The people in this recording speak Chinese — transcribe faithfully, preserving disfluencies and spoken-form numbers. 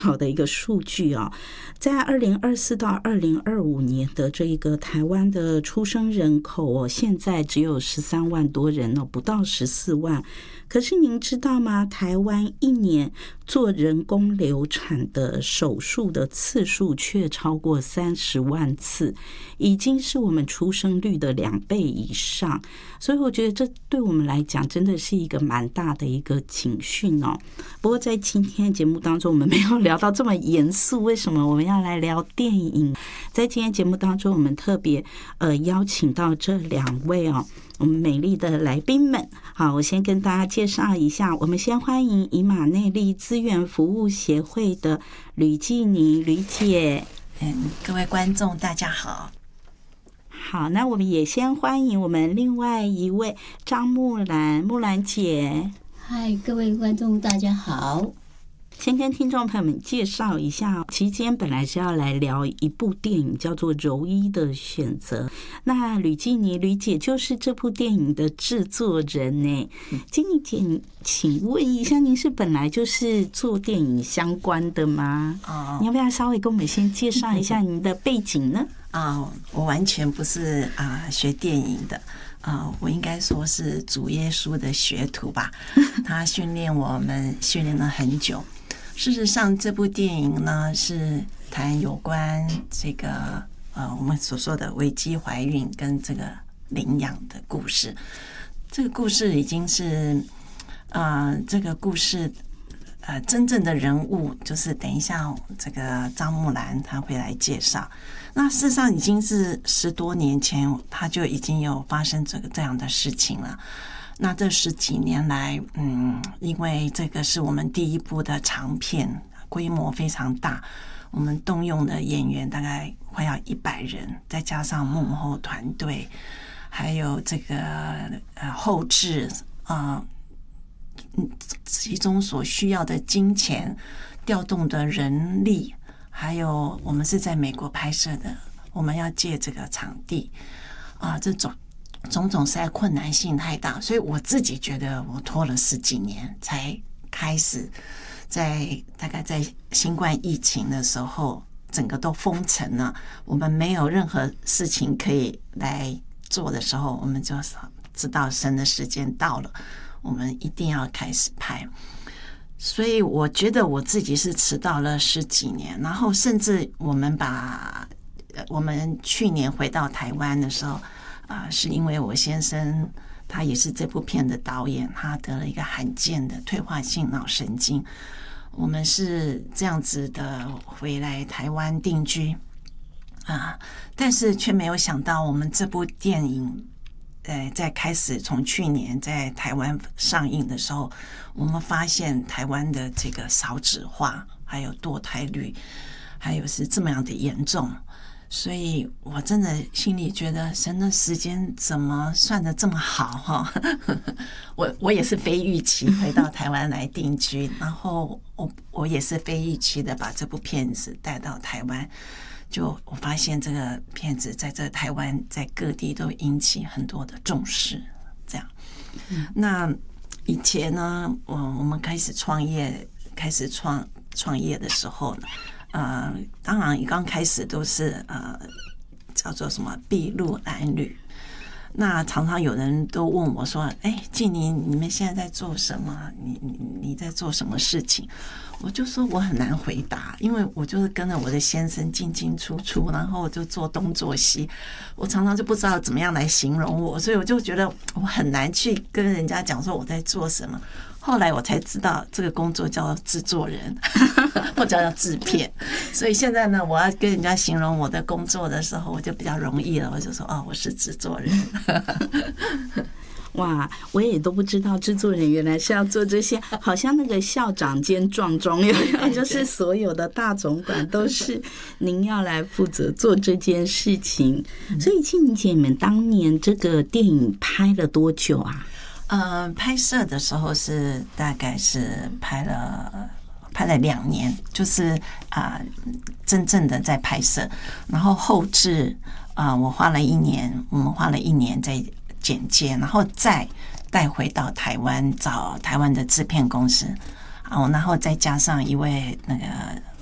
好的一个数据啊，在二零二四到二零二五年的这个台湾的出生人口哦，现在只有十三万多人哦，不到十四万。可是您知道吗？台湾一年做人工流产的手术的次数却超过三十万次，已经是我们出生率的两倍以上。所以我觉得这对我们来讲真的是一个蛮大的一个警讯哦。不过在今天的节目当中，我们没有聊到这么严肃，为什么我们要来聊电影？在今天节目当中，我们特别呃邀请到这两位哦，我们美丽的来宾们。好，我先跟大家介绍一下，我们先欢迎以马内利资源服务协会的吕纪妮吕姐。 嗯，各位观众大家好。 好，那我们也先欢迎我们另外一位张木兰木兰姐。 嗨，各位观众大家好。 先跟听众朋友们介绍一下，其实今天本来是要来聊一部电影，叫做《柔一的选择》。那吕纪妮吕姐就是这部电影的制作人呢。纪妮姐，请问一下，您是本来就是做电影相关的吗？哦，你要不要稍微跟我们先介绍一下您的背景呢？ 啊，我完全不是啊学电影的。啊，我应该说是主耶稣的学徒吧。他训练我们，训练了很久。事实上，这部电影呢是谈有关这个呃我们所说的危机怀孕跟这个领养的故事。这个故事已经是呃这个故事呃真正的人物，就是等一下这个张木兰她会来介绍。那事实上已经是十多年前，他就已经有发生这个这样的事情了。那这十几年来，嗯，因为这个是我们第一部的长片，规模非常大，我们动用的演员大概快要一百人，再加上幕后团队，还有这个呃后制啊，嗯，其中所需要的金钱、调动的人力。还有我们是在美国拍摄的，我们要借这个场地啊，这种种种实在困难性太大，所以我自己觉得我拖了十几年才开始，在大概在新冠疫情的时候，整个都封城了，我们没有任何事情可以来做的时候，我们就知道神的时间到了，我们一定要开始拍。所以我觉得我自己是迟到了十几年，然后甚至我们把我们去年回到台湾的时候，啊、呃，是因为我先生他也是这部片的导演，他得了一个罕见的退化性脑神经，我们是这样子的回来台湾定居啊，但是却没有想到我们这部电影。呃，在开始从去年在台湾上映的时候，我们发现台湾的这个少子化，还有堕胎率，还有是这么样的严重，所以我真的心里觉得神的时间怎么算得这么好哈？我我也是非预期回到台湾来定居，然后我我也是非预期的把这部片子带到台湾。就我发现这个片子在这台湾在各地都引起很多的重视，这样。嗯、那以前呢，我我们开始创业，开始创创业的时候呢，呃，当然刚开始都是呃叫做什么筚路蓝缕。那常常有人都问我说：“哎，纪妮，你们现在在做什么？你你你在做什么事情？”我就说我很难回答，因为我就是跟着我的先生进进出出，然后就做东做西，我常常就不知道怎么样来形容我，所以我就觉得我很难去跟人家讲说我在做什么。后来我才知道这个工作叫制作人或者叫制片，所以现在呢，我要跟人家形容我的工作的时候，我就比较容易了，我就说哦，我是制作人。 哇，我也都不知道制作人原来是要做这些，好像那个校长兼撞钟，有没有？就是所有的大总管都是您要来负责做这件事情。所以纪妮姐，你们当年这个电影拍了多久啊？ 呃，拍摄的时候是大概是拍了拍了两年，就是啊、呃，真正的在拍摄，然后后制啊、呃，我花了一年，我们花了一年在剪接，然后再带回到台湾找台湾的制片公司哦，然后再加上一位那个